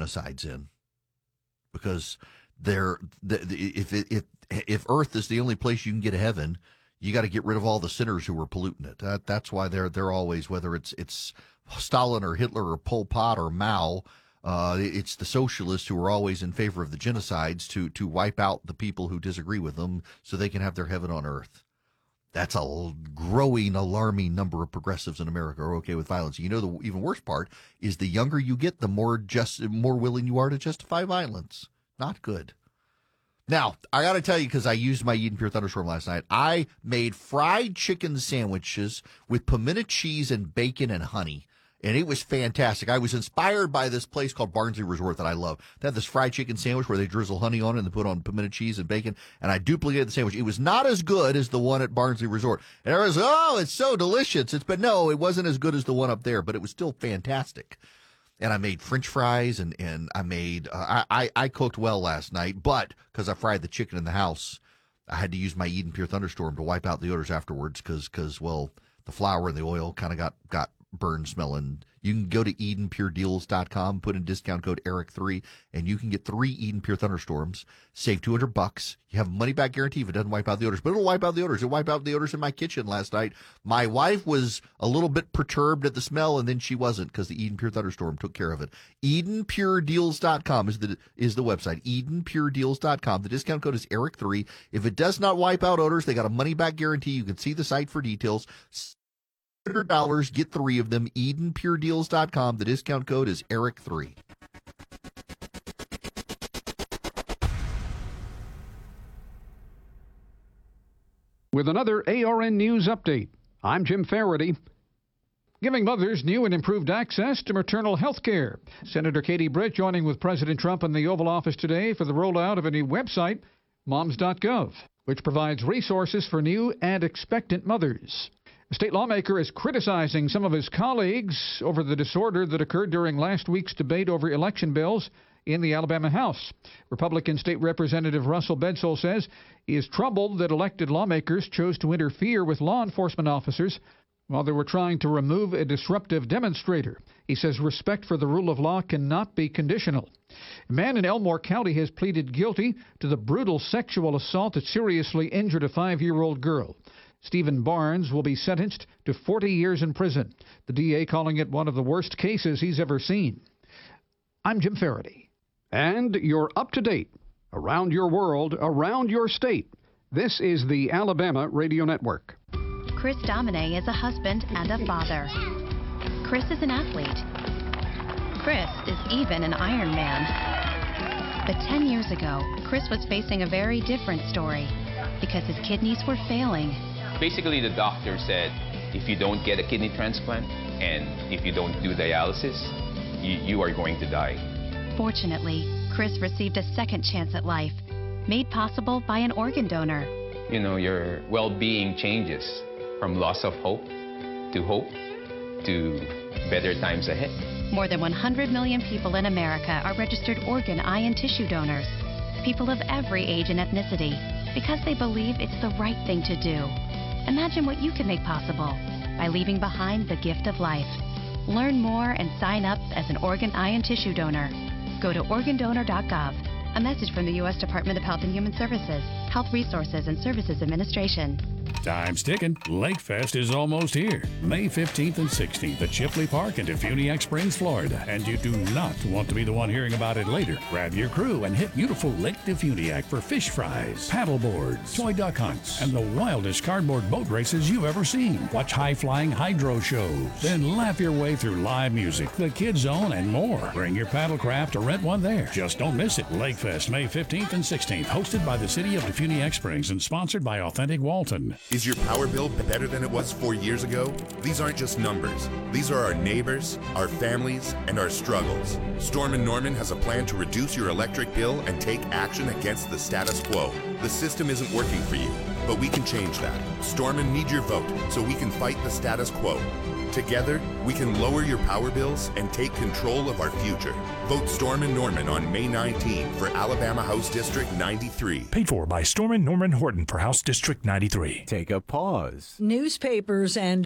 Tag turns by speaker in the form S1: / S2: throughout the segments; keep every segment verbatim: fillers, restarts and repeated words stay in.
S1: genocides in, because they're the, the, if it, if if Earth is the only place you can get to heaven, you got to get rid of all the sinners who were polluting it. That, that's why they're they're always, whether it's it's Stalin or Hitler or Pol Pot or Mao, uh, it's the socialists who are always in favor of the genocides to to wipe out the people who disagree with them so they can have their heaven on earth. That's a growing, alarming number of progressives in America are okay with violence. You know, the even worse part is the younger you get, the more just more willing you are to justify violence. Not good. Now, I got to tell you, because I used my Eden Pure Thunderstorm last night, I made fried chicken sandwiches with pimento cheese and bacon and honey, and it was fantastic. I was inspired by this place called Barnsley Resort that I love. They have this fried chicken sandwich where they drizzle honey on it and they put on pimento cheese and bacon, and I duplicated the sandwich. It was not as good as the one at Barnsley Resort. And everyone was, oh, it's so delicious. It's, but no, it wasn't as good as the one up there, but it was still fantastic. And I made French fries, and, and I made, uh, I, I cooked well last night, but because I fried the chicken in the house, I had to use my Eden Pure Thunderstorm to wipe out the odors afterwards because, because well, the flour and the oil kind of got, got burned smelling. You can go to Eden Pure Deals dot com, put in discount code Eric three, and you can get three Eden Pure Thunderstorms, save two hundred bucks. You have a money back guarantee if it doesn't wipe out the odors, but it'll wipe out the odors. It wiped out the odors in my kitchen last night. My wife was a little bit perturbed at the smell, and then she wasn't because the Eden Pure Thunderstorm took care of it. Eden Pure Deals dot com is the is the website. Eden Pure Deals dot com. The discount code is Eric three. If it does not wipe out odors, they got a money back guarantee. You can see the site for details. one hundred dollars, get three of them. Eden Pure Deals dot com. The discount code is Eric three.
S2: With another A R N News update, I'm Jim Faraday. Giving mothers new and improved access to maternal health care. Senator Katie Britt joining with President Trump in the Oval Office today for the rollout of a new website, moms dot gov, which provides resources for new and expectant mothers. A state lawmaker is criticizing some of his colleagues over the disorder that occurred during last week's debate over election bills in the Alabama House. Republican State Representative Russell Bedsole says he is troubled that elected lawmakers chose to interfere with law enforcement officers while they were trying to remove a disruptive demonstrator. He says respect for the rule of law cannot be conditional. A man in Elmore County has pleaded guilty to the brutal sexual assault that seriously injured a five-year-old girl. Stephen Barnes will be sentenced to forty years in prison. The D A calling it one of the worst cases he's ever seen. I'm Jim Faraday. And you're up to date. Around your world, around your state. This is the Alabama Radio Network.
S3: Chris Domine is a husband and a father. Chris is an athlete. Chris is even an Ironman. But ten years ago, Chris was facing a very different story because his kidneys were failing.
S4: Basically, the doctor said, if you don't get a kidney transplant and if you don't do dialysis, you, you are going to die.
S3: Fortunately, Chris received a second chance at life, made possible by an organ donor.
S4: You know, your well-being changes from loss of hope to hope to better times ahead.
S3: More than one hundred million people in America are registered organ, eye, and tissue donors. People of every age and ethnicity, because they believe it's the right thing to do. Imagine what you can make possible by leaving behind the gift of life. Learn more and sign up as an organ, eye, and tissue donor. Go to organ donor dot gov. A message from the U S Department of Health and Human Services, Health Resources and Services Administration.
S5: Time's ticking. Lakefest is almost here. May fifteenth and sixteenth at Chipley Park in Defuniak Springs, Florida. And you do not want to be the one hearing about it later. Grab your crew and hit beautiful Lake Defuniak for fish fries, paddle boards, toy duck hunts, and the wildest cardboard boat races you've ever seen. Watch high-flying hydro shows. Then laugh your way through live music, the Kids Zone, and more. Bring your paddle craft or rent one there. Just don't miss it. Lakefest, May fifteenth and sixteenth, hosted by the City of Defuniak Springs and sponsored by Authentic Walton.
S6: Is your power bill better than it was four years ago? These aren't just numbers. These are our neighbors, our families, and our struggles. Storm and Norman has a plan to reduce your electric bill and take action against the status quo. The system isn't working for you, but we can change that. Storm and need your vote so we can fight the status quo. Together, we can lower your power bills and take control of our future. Vote Storm and Norman on May nineteenth for Alabama House District ninety-three.
S7: Paid for by Storm and Norman Horton for House District ninety-three.
S8: Take a pause.
S9: Newspapers and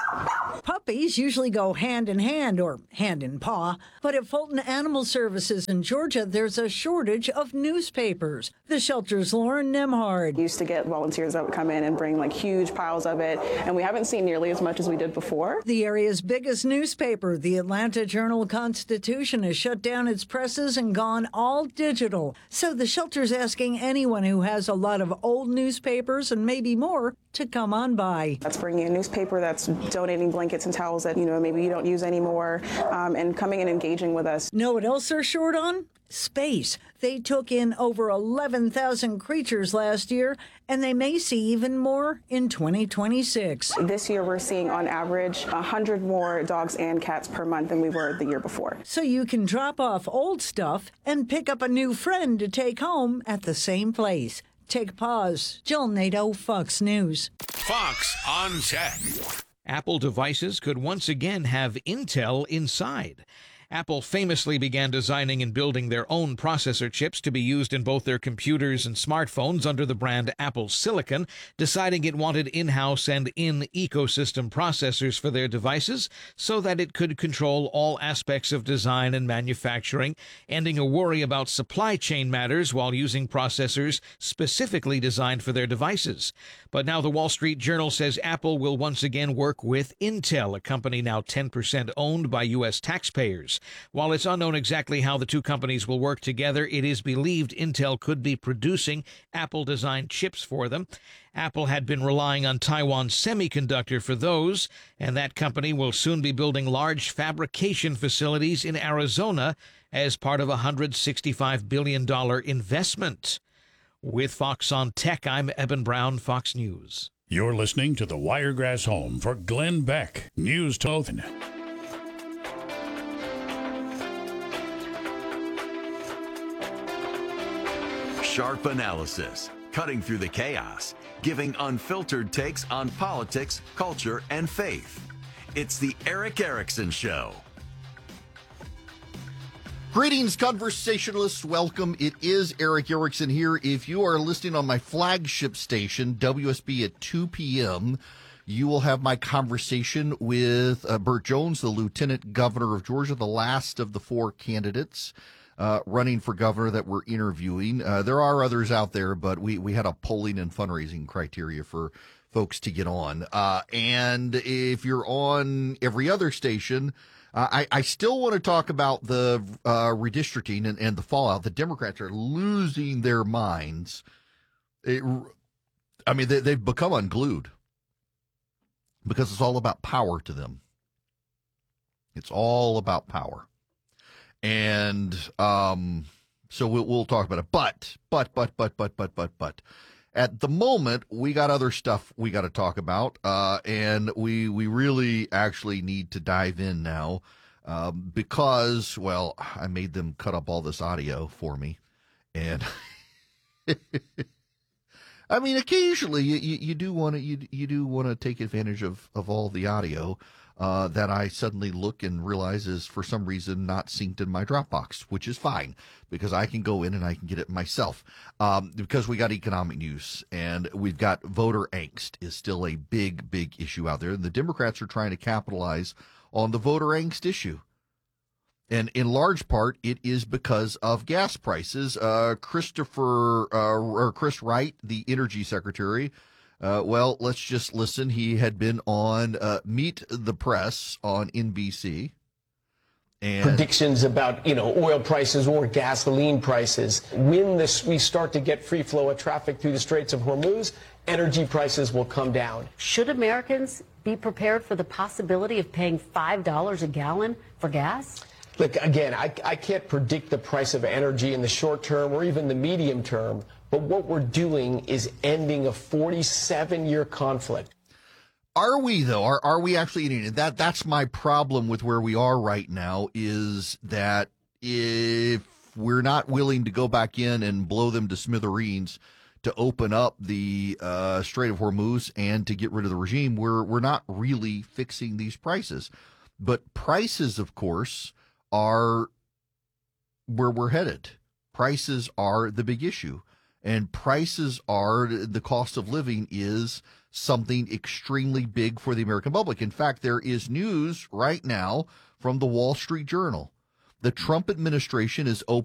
S9: puppies usually go hand in hand or hand in paw, but at Fulton Animal Services in Georgia, there's a shortage of newspapers. The shelter's Lauren Nemhard.
S10: Used to get volunteers that would come in and bring like huge piles of it, and we haven't seen nearly as much as we did before.
S9: The area's biggest newspaper, the Atlanta Journal-Constitution, has shut down its presses and gone all digital. So the shelter's asking anyone who has a lot of old newspapers and maybe more to come on by.
S10: That's bringing a newspaper, that's donating blankets and towels that, you know, maybe you don't use anymore, um, and coming and engaging with us.
S9: Know what else they're short on? Space. They took in over eleven thousand creatures last year, and they may see even more in twenty twenty-six.
S10: This year we're seeing on average one hundred more dogs and cats per month than we were the year before.
S9: So you can drop off old stuff and pick up a new friend to take home at the same place. Take a pause. Jill Nato, Fox News.
S11: Fox on Tech.
S2: Apple devices could once again have Intel inside. Apple famously began designing and building their own processor chips to be used in both their computers and smartphones under the brand Apple Silicon, deciding it wanted in-house and in-ecosystem processors for their devices so that it could control all aspects of design and manufacturing, ending a worry about supply chain matters while using processors specifically designed for their devices. But now the Wall Street Journal says Apple will once again work with Intel, a company now ten percent owned by U S taxpayers. While it's unknown exactly how the two companies will work together, it is believed Intel could be producing Apple-designed chips for them. Apple had been relying on Taiwan Semiconductor for those, and that company will soon be building large fabrication facilities in Arizona as part of a one hundred sixty-five billion dollars investment. With Fox on Tech, I'm Eben Brown, Fox News.
S5: You're listening to the Wiregrass Home for Glenn Beck, News Token.
S11: Sharp analysis, cutting through the chaos, giving unfiltered takes on politics, culture, and faith. It's the Eric Erickson Show.
S1: Greetings, conversationalists. Welcome. It is Eric Erickson here. If you are listening on my flagship station, W S B, at two p.m., you will have my conversation with uh, Burt Jones, the Lieutenant Governor of Georgia, the last of the four candidates uh, running for governor that we're interviewing. Uh, there are others out there, but we, we had a polling and fundraising criteria for folks to get on. Uh, and if you're on every other station, uh, I, I still want to talk about the uh, redistricting and, and the fallout. The Democrats are losing their minds. It, I mean, they, they've become unglued because it's all about power to them. It's all about power. And um, so we'll, we'll talk about it. But, but, but, but, but, but, but, but. At the moment, we got other stuff we got to talk about, uh, and we we really actually need to dive in now um, because, well, I made them cut up all this audio for me, and I mean, occasionally you, you, you do want to you you do want to take advantage of of all the audio uh, that I suddenly look and realize is for some reason not synced in my Dropbox, which is fine because I can go in and I can get it myself. Um, because we got economic news and we've got voter angst is still a big, big issue out there. And the Democrats are trying to capitalize on the voter angst issue. And in large part, it is because of gas prices. Uh, Christopher uh, or Chris Wright, the Energy Secretary, uh, well, let's just listen. He had been on uh, Meet the Press on N B C. And
S12: predictions about, you know, oil prices or gasoline prices. When this, we start to get free flow of traffic through the Straits of Hormuz, energy prices will come down.
S13: Should Americans be prepared for the possibility of paying five dollars a gallon for gas?
S12: Look, again, I, I can't predict the price of energy in the short term or even the medium term, but what we're doing is ending a forty-seven year conflict.
S1: Are we, though? Are are we actually eating it? That, that's my problem with where we are right now is that if we're not willing to go back in and blow them to smithereens to open up the uh, Strait of Hormuz and to get rid of the regime, we're we're not really fixing these prices. But prices, of course, are where we're headed. Prices are the big issue. And prices are, the cost of living is something extremely big for the American public. In fact, there is news right now from the Wall Street Journal. The Trump administration is open